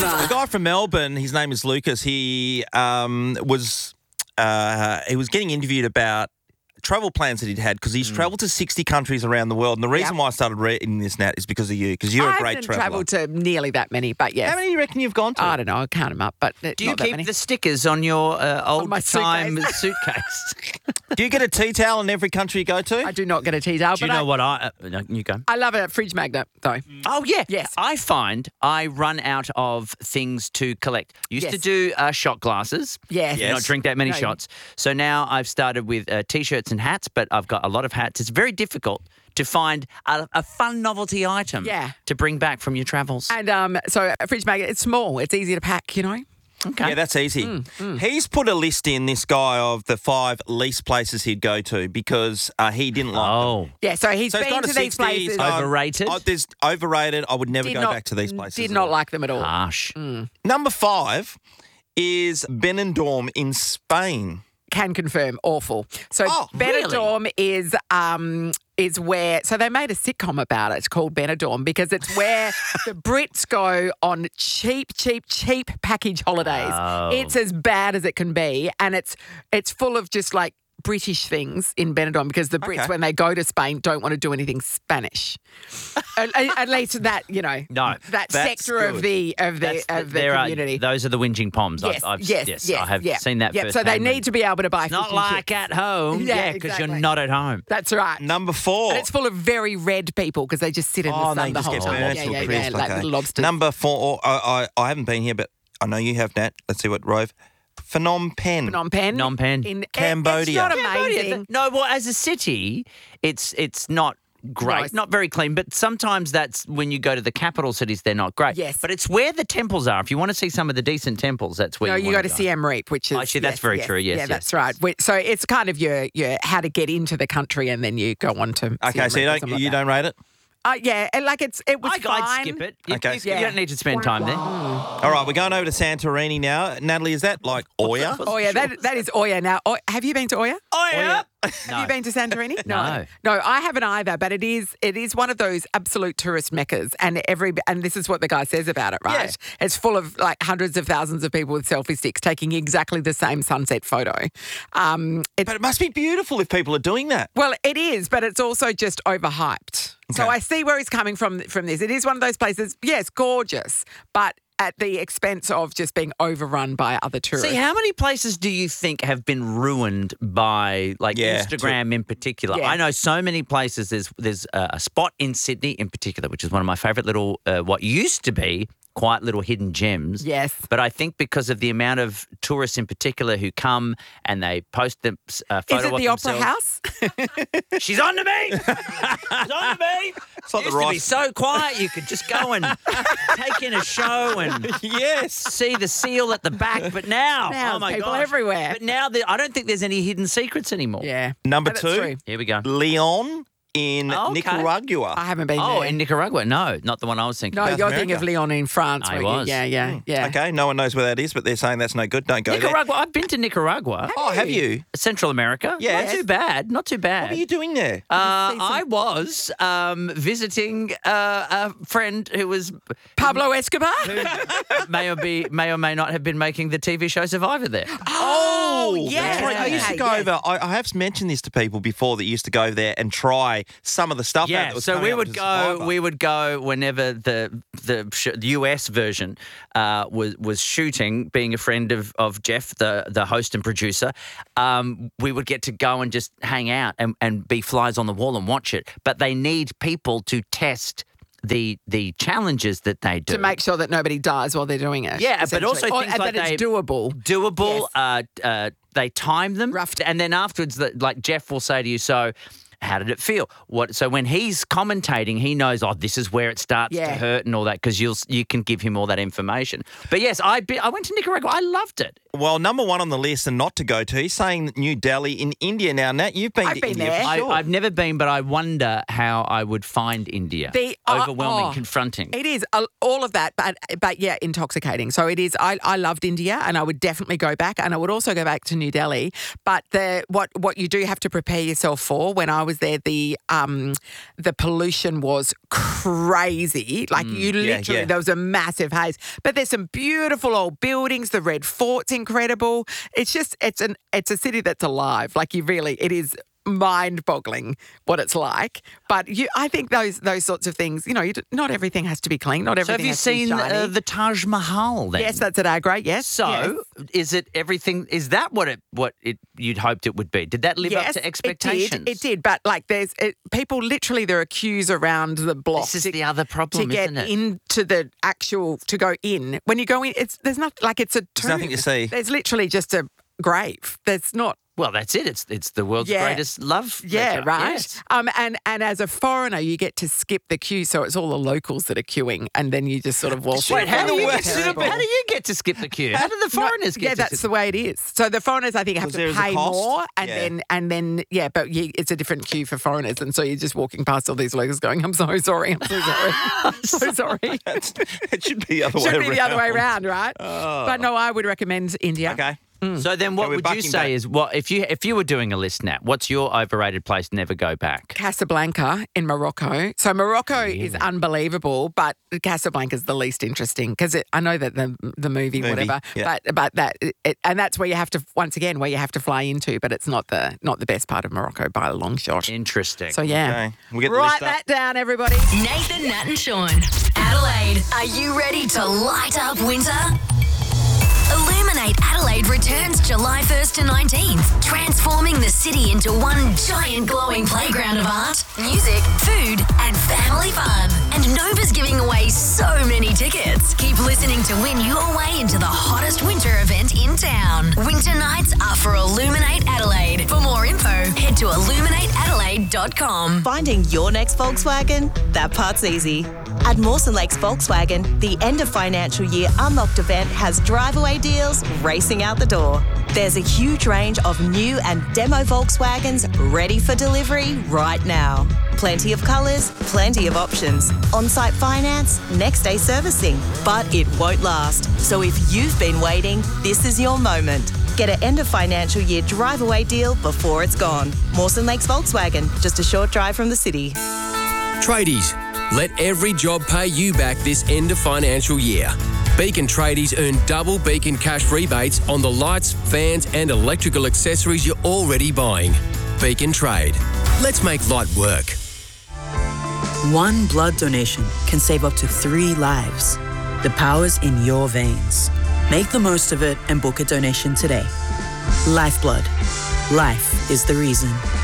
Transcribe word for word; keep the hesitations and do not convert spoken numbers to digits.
A guy from Melbourne, his name is Lucas. He um, was uh, he was getting interviewed about travel plans that he'd had because he's mm. travelled to sixty countries around the world. And the reason yep. why I started reading this, Nat, is because of you, because you're I a great traveller. I haven't travelled to nearly that many, but yes. How many do you reckon you've gone to? I don't know. I'll count them up, but do you not keep the stickers on your uh, old-time suitcase? Do you get a tea towel in every country you go to? I do not get a tea towel. Do you but know I, what I... Uh, you go. I love a fridge magnet, though. Oh, yeah. Yes. I find I run out of things to collect. Used yes. to do uh, shot glasses. Yes. yes. Not drink that many no. shots. So now I've started with uh, T-shirts and hats, but I've got a lot of hats. It's very difficult to find a, a fun novelty item yeah. to bring back from your travels. And um, so a fridge magnet, it's small. It's easy to pack, you know. Okay. Yeah, that's easy. Mm, mm. He's put a list in, this guy, of the five least places he'd go to because uh, he didn't like oh. them. Yeah, so he's so been to, to these places. Overrated? Uh, there's overrated. I would never did go not, back to these places. Did not like them at all. Harsh. Mm. Number five is Benidorm in Spain. Can confirm, awful. So oh, Benidorm really? is um is where so they made a sitcom about it. It's called Benidorm because it's where the Brits go on cheap, cheap, cheap package holidays. Oh. It's as bad as it can be, and it's it's full of just like British things in Benidorm because the Brits, okay. when they go to Spain, don't want to do anything Spanish. at, at least that, you know, no, that sector good. of the of the that's of the, the community. Are, those are the whinging poms. Yes, I've, I've, yes, yes, yes, I have yeah. seen that. Yep, first so they need to be able to buy. It's not like chips. at home, yeah, because exactly. you're not at home. That's right. Number four, and it's full of very red people because they just sit in oh, the sun they the just whole get time. burnt Yeah, to yeah, a yeah, crisp. like Okay. little lobsters. Number four, I, I I haven't been here, but I know you have, Nat. Let's see what Rove. Phnom Penh. Phnom Penh. Phnom Penh. In Cambodia. It's not amazing. Cambodia. No, well, as a city, it's it's not great, Nice. not very clean, but sometimes that's when you go to the capital cities, they're not great. Yes. But it's where the temples are. If you want to see some of the decent temples, that's where No, you, you want go to Siem Reap, which is Actually, that's yes, very yes, true, yes, yeah, yes, that's yes. right. We- So it's kind of your your how to get into the country, and then you go on to. Okay, Siem so you Reap or don't something you like that. don't rate it? Uh, yeah, and like it's it was I, fine. I'd skip it. You, Okay. you, Yeah. you don't need to spend time there. All right, we're going over to Santorini now. Natalie, is that like Oya? Oh yeah, that that is Oya now. Oh, have you been to Oya? Oh, yeah. Have you been to Santorini? No. no, I haven't either. But it is it is one of those absolute tourist meccas, and every and this is what the guy says about it, right? Yes. It's full of like hundreds of thousands of people with selfie sticks taking exactly the same sunset photo. Um, it's, But it must be beautiful if people are doing that. well, it is, but it's also just overhyped. So Okay. I see where he's coming from from this. It is one of those places, yes, gorgeous, but at the expense of just being overrun by other tourists. See, how many places do you think have been ruined by, like, Yeah, Instagram in particular? Yeah. I know so many places. There's there's a, a spot in Sydney in particular, which is one of my favourite little, uh, what used to be quiet little hidden gems. Yes. But I think because of the amount of tourists in particular who come and they post them uh, photo Is it of the Opera themselves. House? She's on to me. She's on to me. It's like the Used to be rice. so quiet you could just go and take in a show and Yes. see the seal at the back. But now, Now oh my people gosh. everywhere. But now the, I don't think there's any hidden secrets anymore. Yeah. Number But it's two, true. Here we go. Leon in Okay. Nicaragua. I haven't been Oh, there. in Nicaragua? No, not the one I was thinking. no, about. you're South thinking of America. Leon in France. I weren't you? was. Yeah, yeah, yeah. Okay, no one knows where that is, but they're saying that's no good. Don't go Nicaragua. I've been to Nicaragua. there. Oh, have you? Central America. Yes. Not too bad. Not too bad. What were you doing there? Uh, see some- I was um, visiting uh, a friend who was Pablo Escobar? may or be may or may not have been making the T V show Survivor there. Oh, that's yeah. right. I used to Okay, go yeah. over. I, I have mentioned this to people before that used to go over there and try some of the stuff. out Yeah, that was so coming we up would with go. Survivor. We would go whenever the the sh- U S version uh, was was shooting. Being a friend of, of Jeff, the the host and producer, um, we would get to go and just hang out and, and be flies on the wall and watch it. But they need people to test the the challenges that they do To make sure that nobody dies while they're doing it. Yeah, but also essentially. Or- things and like that they- it's doable. doable. Yes. Uh, uh, they time them, Rough. and then afterwards, the, like Jeff will say to you, "So, how did it feel?" What? So when he's commentating, he knows, oh, this is where it starts Yeah. to hurt and all that, because you'll you can give him all that information. But yes, I be, I went to Nicaragua. I loved it. Well, number one on the list and not to go to, he's saying New Delhi in India. Now, Nat, you've been I've to been India there. for I, sure. I've never been, but I wonder how I would find India. The- uh, Overwhelming, oh. confronting. It is uh, all of that, but but yeah, intoxicating. So it is. I, I loved India, and I would definitely go back, and I would also go back to New Delhi. But the what what you do have to prepare yourself for when I was there, the um, the pollution was crazy. Like you yeah, literally, yeah. there was a massive haze. But there's some beautiful old buildings. The Red Fort's incredible. It's just, it's an, it's a city that's alive. Like you really, it is mind-boggling what it's like. But you, I think those those sorts of things, you know, you, d- not everything has to be clean. Not So everything have you has to be seen shiny. uh, the Taj Mahal then? Yes, that's at Agra. Yes. So yes. is it everything? Is that what it what it you'd hoped it would be? Did that live Yes, up to expectations? It did. It did. But like, there's it, people literally there are queues around the block. This is to, the other problem, to get isn't it? into the actual to go in. When you go in, it's there's not like it's a tomb. There's nothing to see. There's literally just a grave. There's not. Well, that's it. It's it's the world's Yeah. greatest love. Yeah, letter. right. Yes. Um, and and as a foreigner, you get to skip the queue, so it's all the locals that are queuing, and then you just sort of walk. Wait, in. how do you worst. get to, Terrible. how do you get to skip the queue? How do the foreigners No, get yeah, to that's skip the way it is. So the foreigners, I think, have Because there to is a pay cost. more, and Yeah. then and then yeah, but you, it's a different queue for foreigners, and so you're just walking past all these locals, going, "I'm so sorry, I'm so sorry, I'm so sorry." That's- it should be the other way Should around. be the other way around, right? But no, I would recommend India. Okay. So then, what we're would you bucking say back. is what if you if you were doing a list now? What's your overrated place? Never go back. Casablanca in Morocco. So Morocco is unbelievable, but Casablanca's the least interesting because I know that the the movie, Movie, whatever, yeah. but but that it, and that's where you have to once again where you have to fly into, but it's not the not the best part of Morocco by a long shot. Interesting. So yeah, Okay. We'll get the write list up. that down, everybody. Nathan, Nat, and Sean. Adelaide, are you ready to light up winter? Illuminate Adelaide returns July first to nineteenth, transforming the city into one giant glowing playground of art, music, food, and family fun. And Nova's giving away so many tickets. Keep listening to win your way into the hottest winter event in town. Winter nights are for Illuminate Adelaide. For more info, head to illuminate adelaide dot com. Finding your next Volkswagen? That part's easy. At Mawson Lakes Volkswagen, the end of financial year unlocked event has drive-away deals racing out the door. There's a huge range of new and demo Volkswagens ready for delivery right now. Plenty of colours, plenty of options. On-site finance, next-day servicing. But it won't last. So if you've been waiting, this is your moment. Get an end of financial year drive-away deal before it's gone. Mawson Lakes Volkswagen, just a short drive from the city. Tradies, let every job pay you back this end of financial year. Beacon Tradies earn double Beacon cash rebates on the lights, fans and electrical accessories you're already buying. Beacon Trade. Let's make light work. One blood donation can save up to three lives. The power's in your veins. Make the most of it and book a donation today. Lifeblood. Life is the reason.